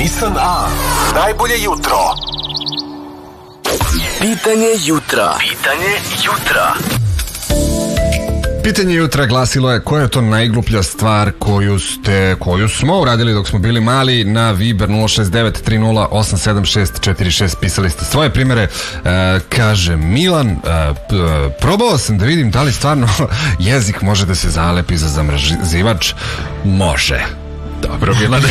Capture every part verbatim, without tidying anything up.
Nissan A. Najbolje jutro. Pitanje jutra. Pitanje jutra. Pitanje jutra glasilo je: koja je to najgluplja stvar koju ste, koju smo uradili dok smo bili mali? Na Viber nula šest devet tri nula osam sedam šest četiri šest pisali ste svoje primere. E, kaže Milan, e, probao sam da vidim da li stvarno jezik može da se zalepi za zamrzivač. Može. Dobro, Milane.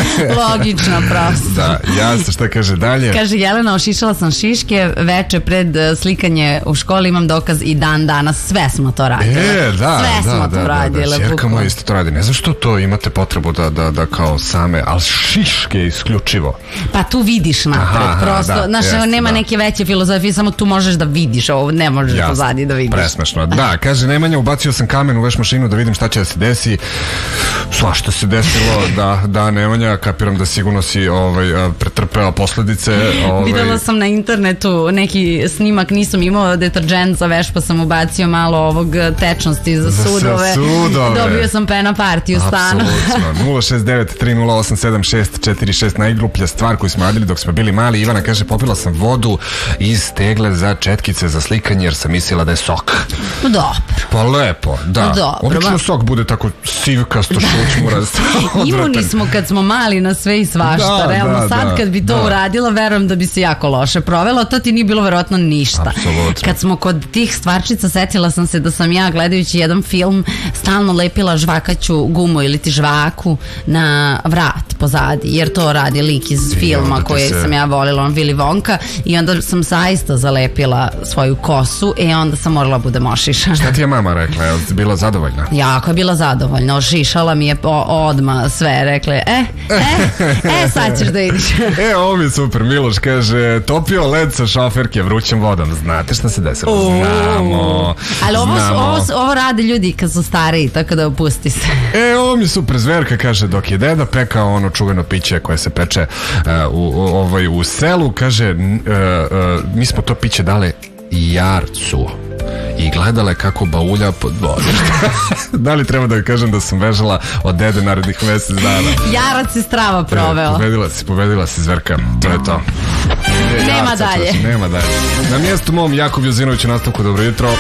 Logično, prosto. Da, jasno. Šta kaže dalje? Kaže Jelena, ošišala sam šiške veče pred slikanje u školi, imam dokaz i dan danas, sve smo to radili. E, da, sve da, smo da, to radili. Da, da, čerka moja isto to radi. Ne znam što to imate potrebu da, da, da kao same, ali šiške isključivo. Pa tu vidiš napred, aha, prosto. Da, znaš, jest, nema da. neke veće filozofije, samo tu možeš da vidiš ovo, ne možeš jasno, pozadi da vidiš. Presmešno. Da, kaže Nemanja, ubacio sam kamen u veš mašinu da vidim šta će da se desi. Svašta se desilo. Da, da, Nemanja, kapiram da sigurno si ovaj, pretrpela posledice. Ovaj... Videla sam na internetu neki snimak, nisam imao deterđent za veš, pa sam ubacio malo ovog tečnosti za sudove. sudove. Dobio sam pena partiju u stanu. Apsolutno. nula šest devet tri nula osam sedam šest četiri šest, najgluplja stvar koju smo radili dok smo bili mali. Ivana kaže, popila sam vodu iz tegle za četkice za slikanje jer sam mislila da je sok. Dobro. Pa lepo, da. Dobro. Obično sok bude tako sivkasto, šućmurast. Imuni smo kad smo mali na sve i svašta. Da, realno da, sad da, kad bi to da. uradila, verujem da bi se jako loše provelo. To ti nije bilo verovatno ništa. Apsolutno. Kad smo kod tih stvarčica, setila sam se da sam ja gledajući jedan film stalno lepila žvakaću gumu ili ti žvaku na vrat pozadi, jer to radi lik iz filma koji se... sam ja volila, on Willy Wonka, i onda sam zaista zalepila svoju kosu i onda sam morala budem ošišana. Šta ti je mama rekla? Je li bila zadovoljna? Jako je bila zadovoljna, ošišala mi je odma sve, rekla je, e, e, e, sad ćeš da ideš. E, ovo mi je super, Miloš kaže, topio led sa šoferke vrućom vodom. Znate šta se desilo? Znamo. Ali ovo, znamo. ovo, ovo rade ljudi kad su stariji, tako da opusti se. E, ovo mi je super, Zverka kaže, dok je deda pekao ono čuveno piće koje se peče uh, u, u, ovaj, u selu, kaže, uh, uh, mi smo to piće dale jarcu i gledale kako baulja pod vodom. Da li treba da joj kažem da sam bežala od dede narednih mesec dana? Jarac si strava proveo. E, pobedila si, pobedila si, Zverka. To je to. E, nema jarca, dalje. Čoči, nema dalje. Na mjestu mom Jakub Jozinović u nastavku, dobro jutro.